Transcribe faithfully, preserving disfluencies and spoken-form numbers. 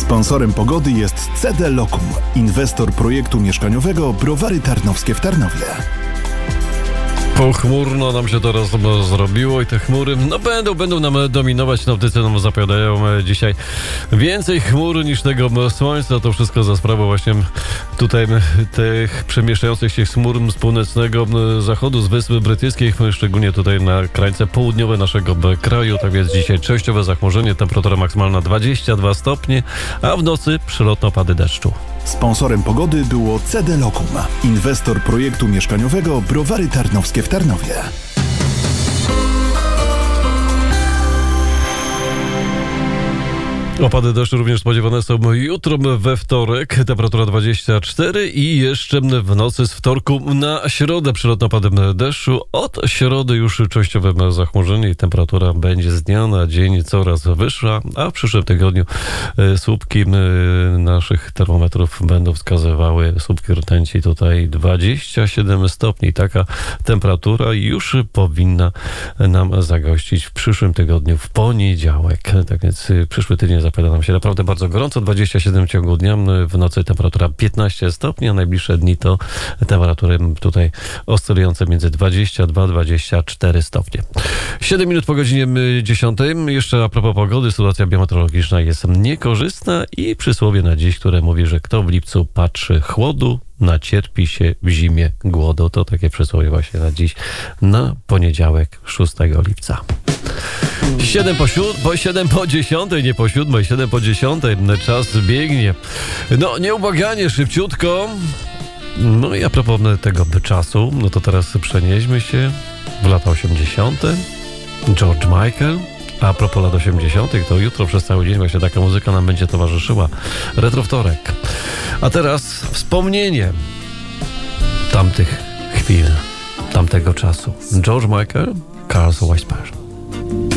Sponsorem pogody jest C D Lokum, inwestor projektu mieszkaniowego Browary Tarnowskie w Tarnowie. Pochmurno nam się teraz zrobiło i te chmury no będą, będą nam dominować. Synoptycy nam zapowiadają dzisiaj więcej chmur niż tego słońca. To wszystko za sprawą właśnie tutaj tych przemieszczających się chmur z północnego zachodu, z Wysp Brytyjskich, szczególnie tutaj na krańce południowe naszego kraju. Tak więc dzisiaj częściowe zachmurzenie, temperatura maksymalna dwadzieścia dwa stopnie, a w nocy przelotne opady deszczu. Sponsorem pogody było C D Lokum, inwestor projektu mieszkaniowego Browary Tarnowskie w Tarnowie. Opady deszczu również spodziewane są jutro we wtorek, temperatura dwadzieścia cztery i jeszcze w nocy z wtorku na środę przelotne opady deszczu. Od środy już częściowe zachmurzenie i temperatura będzie z dnia na dzień coraz wyższa, a w przyszłym tygodniu słupki naszych termometrów będą wskazywały, słupki rtęci tutaj dwadzieścia siedem stopni. Taka temperatura już powinna nam zagościć w przyszłym tygodniu, w poniedziałek. Tak więc przyszły tydzień zapowiada nam się naprawdę bardzo gorąco, dwadzieścia siedem w ciągu dnia, w nocy temperatura piętnaście stopni, a najbliższe dni to temperatury tutaj oscylujące między dwadzieścia dwa dwadzieścia cztery stopnie. siedem minut po godzinie dziesiątej. Jeszcze a propos pogody, sytuacja biometeorologiczna jest niekorzystna i przysłowie na dziś, które mówi, że kto w lipcu patrzy chłodu, nacierpi się w zimie głodu. To takie przysłowie właśnie na dziś, na poniedziałek szóstego lipca. siedem po, siód- po siedem po dziesiątej, nie po siódmej, siedem po dziesiątej. Czas biegnie. No, nieubłaganie, szybciutko. No i a propos tego czasu, no to teraz przenieśmy się w lata osiemdziesiąte. George Michael. A propos lat osiemdziesiątych, to jutro przez cały dzień właśnie taka muzyka nam będzie towarzyszyła. Retro wtorek. A teraz wspomnienie tamtych chwil, tamtego czasu. George Michael, Carlos Whisper.